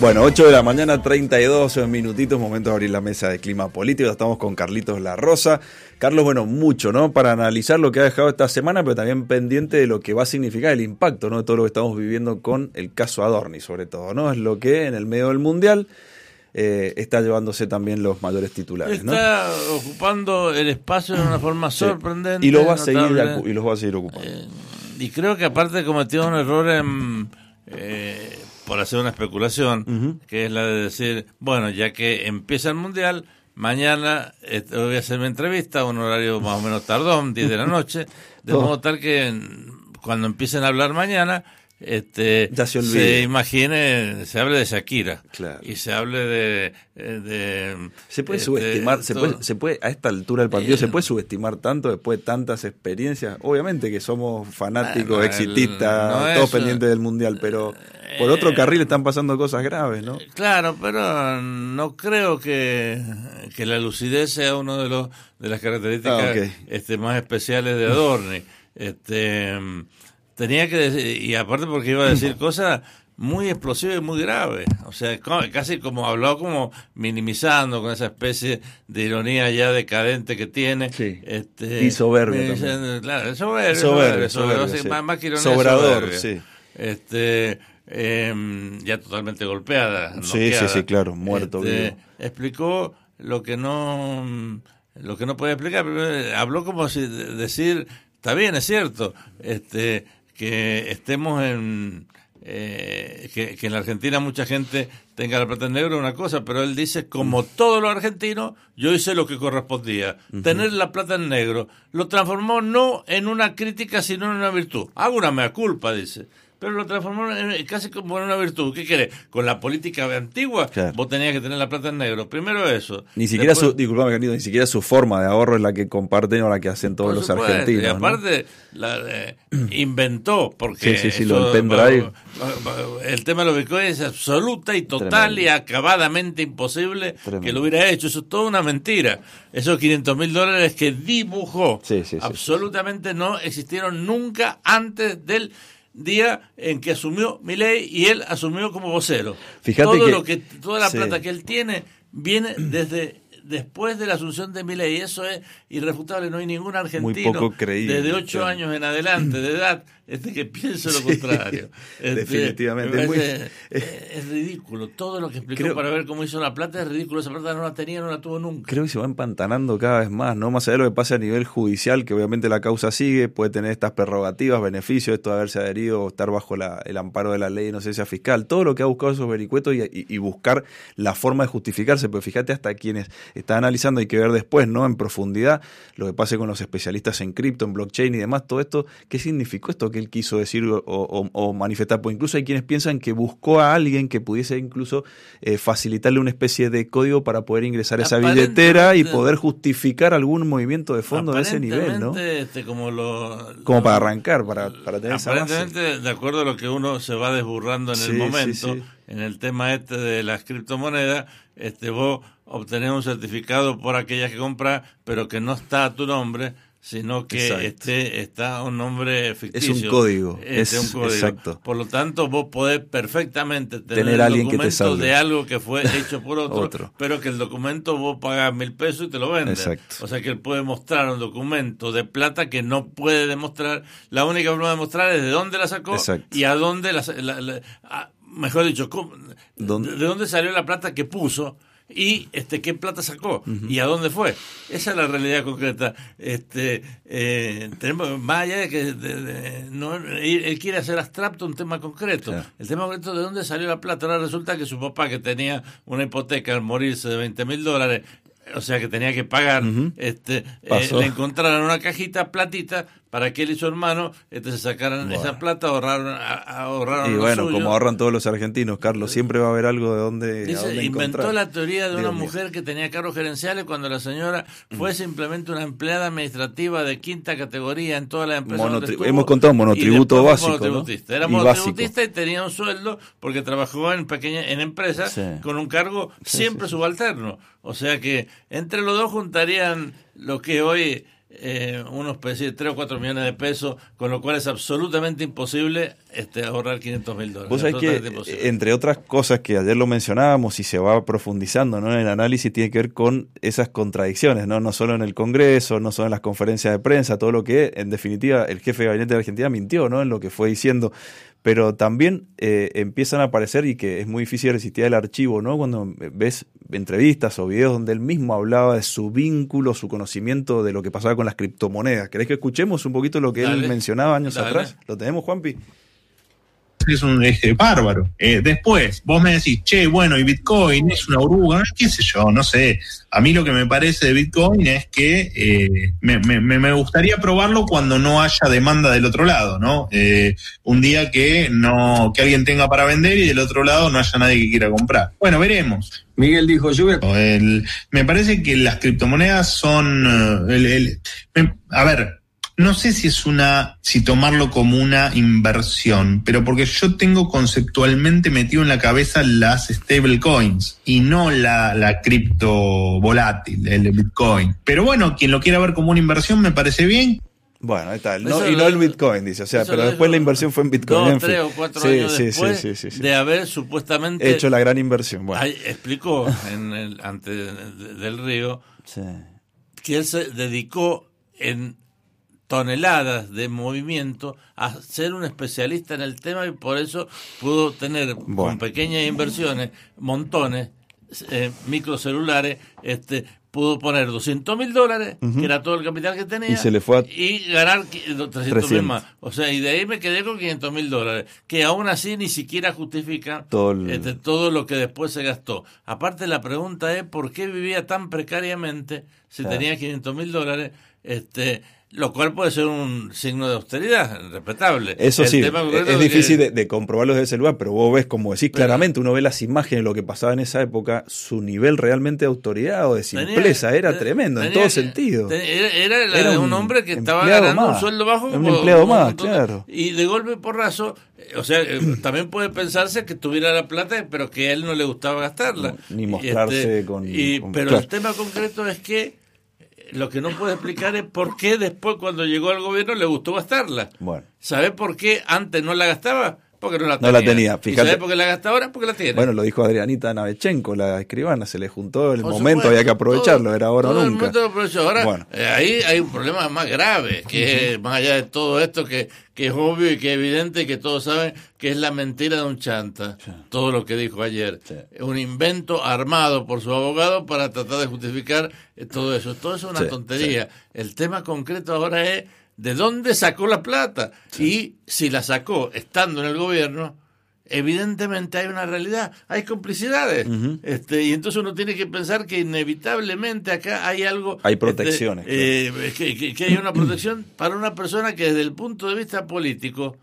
Bueno, 8 de la mañana, 32 minutitos, momento de abrir la mesa de clima político. Estamos con Carlitos La Rosa. Carlos, bueno, mucho, ¿no? Para analizar lo que ha dejado esta semana, pero también pendiente de lo que va a significar el impacto, ¿no? De todo lo que estamos viviendo con el caso Adorni, sobre todo, ¿no? Es lo que en el medio del Mundial está llevándose también los mayores titulares, ¿no? Está ocupando el espacio de una forma sorprendente. Y lo va a seguir ocupando. Y creo que aparte cometió un error por hacer una especulación, que es la de decir, bueno, ya que empieza el Mundial, mañana voy a hacer mi entrevista a un horario más o menos tardón, 10 de la noche, de modo tal que cuando empiecen a hablar mañana, ya se imagine, se hable de Shakira, claro, y se hable de se puede subestimar, se puede a esta altura del partido se puede subestimar tanto después de tantas experiencias. Obviamente que somos fanáticos, exitistas, todos pendientes del Mundial, pero por otro carril están pasando cosas graves, ¿no? Claro, pero no creo que la lucidez sea uno de las características más especiales de Adorni. Tenía que decir, y aparte porque iba a decir cosas muy explosivas y muy graves, o sea, casi como habló, como minimizando con esa especie de ironía ya decadente que tiene. Sí. Y soberbio también. Claro, soberbio, más que ironía, sobrador, soberbio. Sí. Ya totalmente golpeada. Sí, claro, muerto. Explicó lo que no podía explicar, pero habló como si decir, está bien, es cierto, que estemos que en la Argentina mucha gente tenga la plata en negro, una cosa, pero él dice, como todos los argentinos, yo hice lo que correspondía, tener la plata en negro. Lo transformó no en una crítica, sino en una virtud. Hago una mea culpa, dice, pero lo transformó casi como en una virtud. ¿Qué querés? Con la política antigua, claro, vos tenías que tener la plata en negro. Primero eso. Ni siquiera ni siquiera su forma de ahorro es la que comparten o la que hacen todos los argentinos. Y aparte, ¿no? Inventó, porque lo del pendrive. El tema de los bitcoins es absoluta y total y acabadamente imposible que lo hubiera hecho. Eso es toda una mentira. Esos $500,000 que dibujó, absolutamente no existieron nunca antes del día en que asumió Milei y él asumió como vocero. Fíjate toda la plata que él tiene viene después de la asunción de Milei, y eso es irrefutable. No hay ningún argentino desde 8 años en adelante de edad que piense lo contrario. Definitivamente. Es ridículo. Todo lo que explicó para ver cómo hizo la plata es ridículo. Esa plata no la tenía, no la tuvo nunca. Creo que se va empantanando cada vez más, ¿no? Más allá de lo que pasa a nivel judicial, que obviamente la causa sigue, puede tener estas prerrogativas, beneficios, esto de haberse adherido o estar bajo el amparo de la ley, no sé, sea fiscal, todo lo que ha buscado esos vericuetos y buscar la forma de justificarse. Pero fíjate, hasta quienes están analizando, hay que ver después, ¿no? En profundidad, lo que pase con los especialistas en cripto, en blockchain y demás, todo esto, ¿qué significó esto que él quiso decir o manifestar? Pues incluso hay quienes piensan que buscó a alguien que pudiese incluso facilitarle una especie de código para poder ingresar a esa billetera y poder justificar algún movimiento de fondo de ese nivel, ¿no? Como para arrancar, para tener esa base. Aparentemente, de acuerdo a lo que uno se va desburrando en el momento, en el tema de las criptomonedas, vos obtenés un certificado por aquellas que compras, pero que no está a tu nombre, sino que está un nombre ficticio. Es un código. Un código. Exacto. Por lo tanto, vos podés perfectamente tener el documento que te salve de algo que fue hecho por otro, pero que el documento vos pagás $1,000 y te lo venden. Exacto. O sea que él puede mostrar un documento de plata que no puede demostrar. La única forma de demostrar es de dónde la sacó. Exacto. Y a dónde mejor dicho, ¿de dónde salió la plata que puso? Y qué plata sacó y a dónde fue. Esa es la realidad concreta. Tenemos, más allá de que él quiere hacer abstracto un tema concreto. Claro. El tema concreto, ¿de dónde salió la plata? Ahora resulta que su papá, que tenía una hipoteca al morirse de $20,000, o sea que tenía que pagar, le encontraron una cajita, platita, para que él y su hermano se sacaran esa plata, ahorraron y bueno, suyo. Como ahorran todos los argentinos, Carlos, siempre va a haber algo de dónde inventó la teoría de una mujer que tenía cargos gerenciales cuando la señora fue simplemente una empleada administrativa de quinta categoría en toda la empresa. Hemos contado monotributo básico, monotributista. ¿no? Era monotributista y tenía un sueldo porque trabajó en empresas con un cargo siempre subalterno. O sea que entre los dos juntarían lo que hoy unos 3 o 4 millones de pesos, con lo cual es absolutamente imposible ahorrar $500.000. Vos sabés que, entre otras cosas que ayer lo mencionábamos y se va profundizando, ¿no?, en el análisis, tiene que ver con esas contradicciones, no solo en el Congreso, no solo en las conferencias de prensa, todo lo que, en definitiva, el jefe de gabinete de Argentina mintió, ¿no?, en lo que fue diciendo. Pero también empiezan a aparecer, y que es muy difícil resistir el archivo, ¿no?, cuando ves entrevistas o videos donde él mismo hablaba de su vínculo, su conocimiento de lo que pasaba con las criptomonedas. ¿Querés que escuchemos un poquito lo que él mencionaba años atrás? ¿Lo tenemos, Juanpi? Es un eje bárbaro. Después, vos me decís, che, bueno, y Bitcoin es una oruga, qué sé yo, no sé. A mí lo que me parece de Bitcoin es que me gustaría probarlo cuando no haya demanda del otro lado, ¿no? Un día que alguien tenga para vender y del otro lado no haya nadie que quiera comprar. Bueno, veremos. Miguel dijo, me parece que las criptomonedas son... a ver... No sé si tomarlo como una inversión, pero porque yo tengo conceptualmente metido en la cabeza las stablecoins y no la cripto volátil, el Bitcoin. Pero bueno, quien lo quiera ver como una inversión me parece bien. Bueno, ahí está. No el Bitcoin, dice. O sea, pero después la inversión fue en Bitcoin. 3 o 4 años después de haber supuestamente hecho la gran inversión. Bueno. Ahí explicó antes del Río que él se dedicó en toneladas de movimiento a ser un especialista en el tema, y por eso pudo tener con pequeñas inversiones montones, microcelulares, pudo poner $200.000, que era todo el capital que tenía, y se le fue y ganar 300.000 más. O sea, y de ahí me quedé con $500.000, que aún así ni siquiera justifican todo lo que después se gastó. Aparte, la pregunta es ¿por qué vivía tan precariamente si tenía $500.000? Lo cual puede ser un signo de austeridad respetable. Eso sí, es difícil de comprobarlo desde ese lugar, pero vos ves, como decís, claramente, uno ve las imágenes de lo que pasaba en esa época, su nivel realmente de autoridad o de simpleza era tremendo, en todo sentido. Era de un hombre que estaba ganando un sueldo bajo. Un empleado más, claro. Y de golpe y porrazo, o sea, también puede pensarse que tuviera la plata, pero que a él no le gustaba gastarla. Ni mostrarse pero el tema concreto es que lo que no puede explicar es por qué después, cuando llegó al gobierno, le gustó gastarla. Bueno. ¿Sabés por qué antes no la gastaba? Porque no la tenía. No la tenía, fíjate. ¿Y sabés por qué la gasta ahora? Porque la tiene. Bueno, lo dijo Adrianita Navechenko, la escribana, se le juntó el momento, había que aprovecharlo, era ahora o nunca. El momento lo aprovechó. Ahora, ahí hay un problema más grave, que es más allá de todo esto, que es obvio y que es evidente y que todos saben que es la mentira de un chanta, todo lo que dijo ayer. Un invento armado por su abogado para tratar de justificar todo eso. Todo eso es una tontería. El tema concreto ahora es ¿de dónde sacó la plata? Y si la sacó estando en el gobierno, evidentemente hay una realidad, hay complicidades. Y entonces uno tiene que pensar que inevitablemente acá hay algo... Hay protecciones. Que hay una protección para una persona que desde el punto de vista político,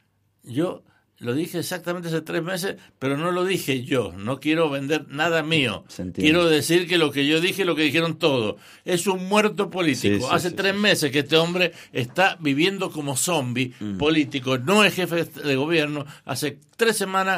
yo lo dije exactamente hace 3 meses, pero no lo dije yo, no quiero vender nada mío. Quiero decir que lo que yo dije, lo que dijeron todos, es un muerto político. Hace 3 meses que este hombre está viviendo como zombie político, no es jefe de gobierno. Hace 3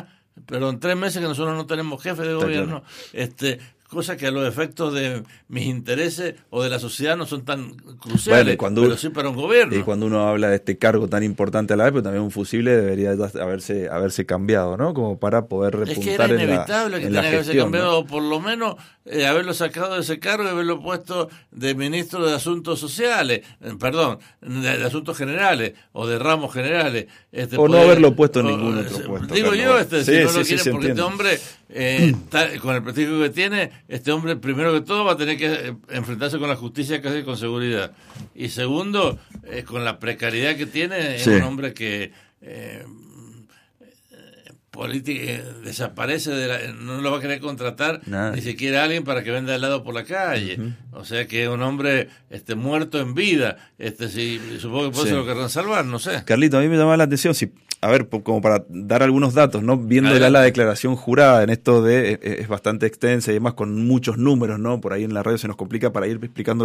meses que nosotros no tenemos jefe de gobierno. Cosa que a los efectos de mis intereses o de la sociedad no son tan cruciales, pero sí para un gobierno. Y cuando uno habla de este cargo tan importante a la vez, pero también un fusible debería haberse cambiado, ¿no? Como para poder repuntar. Es que era inevitable que tenía que haberse cambiado, ¿no? O por lo menos haberlo sacado de ese cargo y haberlo puesto de ministro de Asuntos Sociales, de Asuntos Generales o de ramos generales. O no haberlo puesto en ningún otro puesto. Digo yo, si no lo quiere, porque este hombre, con el prestigio que tiene, este hombre, primero que todo, va a tener que enfrentarse con la justicia casi con seguridad. Y segundo, con la precariedad que tiene, es un hombre que desaparece, no lo va a querer contratar ni siquiera alguien para que venda helado por la calle. O sea que es un hombre muerto en vida. Supongo que por eso lo querrán salvar, no sé. Carlito, a mí me llama la atención, a ver, como para dar algunos datos, ¿no? Viendo la declaración jurada en esto es bastante extensa y además con muchos números, ¿no? Por ahí en la radio se nos complica para ir explicando